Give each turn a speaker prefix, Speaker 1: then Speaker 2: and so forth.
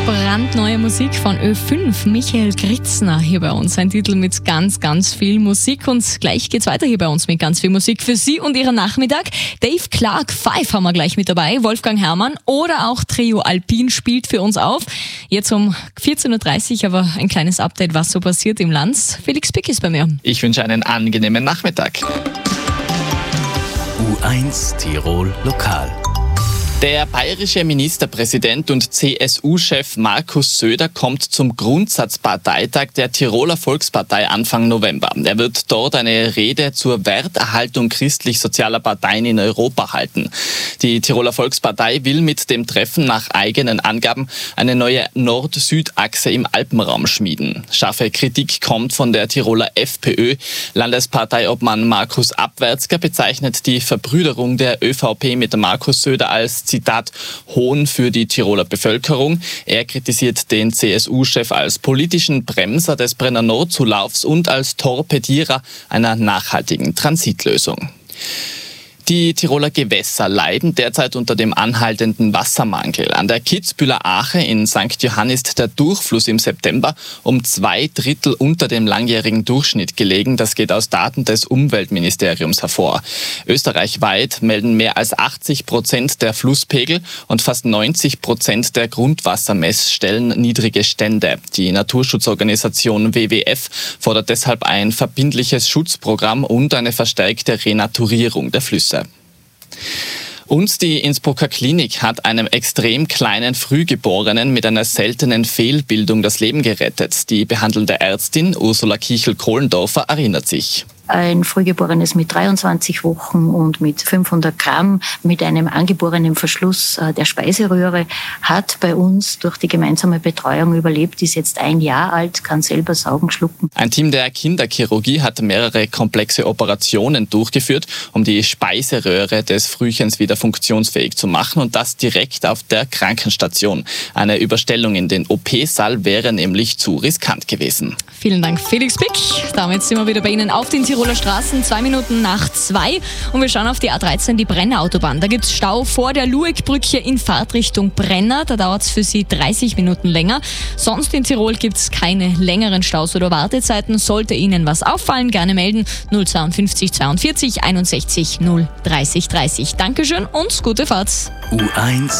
Speaker 1: Brandneue Musik von Ö5, Michael Gritzner hier bei uns. Ein Titel mit ganz, ganz viel Musik und gleich geht's weiter hier bei uns mit ganz viel Musik für Sie und Ihren Nachmittag. Dave Clark 5 haben wir gleich mit dabei, Wolfgang Herrmann oder auch Trio Alpin spielt für uns auf. Jetzt um 14.30 Uhr aber ein kleines Update, was so passiert im Land. Felix Pick ist bei mir.
Speaker 2: Ich wünsche einen angenehmen Nachmittag.
Speaker 3: U1 Tirol Lokal.
Speaker 2: Der bayerische Ministerpräsident und CSU-Chef Markus Söder kommt zum Grundsatzparteitag der Tiroler Volkspartei Anfang November. Er wird dort eine Rede zur Werterhaltung christlich-sozialer Parteien in Europa halten. Die Tiroler Volkspartei will mit dem Treffen nach eigenen Angaben eine neue Nord-Süd-Achse im Alpenraum schmieden. Scharfe Kritik kommt von der Tiroler FPÖ. Landesparteiobmann Markus Abwärtsger bezeichnet die Verbrüderung der ÖVP mit Markus Söder als Zitat, Hohn für die Tiroler Bevölkerung. Er kritisiert den CSU-Chef als politischen Bremser des Brenner Nord-Zulaufs und als Torpedierer einer nachhaltigen Transitlösung. Die Tiroler Gewässer leiden derzeit unter dem anhaltenden Wassermangel. An der Kitzbüheler Ache in St. Johann ist der Durchfluss im September um 2/3 unter dem langjährigen Durchschnitt gelegen. Das geht aus Daten des Umweltministeriums hervor. Österreichweit melden mehr als 80% der Flusspegel und fast 90% der Grundwassermessstellen niedrige Stände. Die Naturschutzorganisation WWF fordert deshalb ein verbindliches Schutzprogramm und eine verstärkte Renaturierung der Flüsse. Und die Innsbrucker Klinik hat einem extrem kleinen Frühgeborenen mit einer seltenen Fehlbildung das Leben gerettet. Die behandelnde Ärztin Ursula Kichel-Kohlendorfer erinnert sich.
Speaker 4: Ein Frühgeborenes mit 23 Wochen und mit 500 Gramm mit einem angeborenen Verschluss der Speiseröhre hat bei uns durch die gemeinsame Betreuung überlebt, ist jetzt 1 Jahr alt, kann selber saugen, schlucken.
Speaker 2: Ein Team der Kinderchirurgie hat mehrere komplexe Operationen durchgeführt, um die Speiseröhre des Frühchens wieder funktionsfähig zu machen und das direkt auf der Krankenstation. Eine Überstellung in den OP-Saal wäre nämlich zu riskant gewesen.
Speaker 1: Vielen Dank, Felix Pick. Damit sind wir wieder bei Ihnen auf den Tiroler Straßen, 2 Minuten nach 2. Und wir schauen auf die A13, die Brenner-Autobahn. Da gibt es Stau vor der Lueckbrücke in Fahrtrichtung Brenner. Da dauert es für Sie 30 Minuten länger. Sonst in Tirol gibt es keine längeren Staus oder Wartezeiten. Sollte Ihnen was auffallen, gerne melden. 052 42 61 030 30. Dankeschön und gute Fahrt.
Speaker 3: U1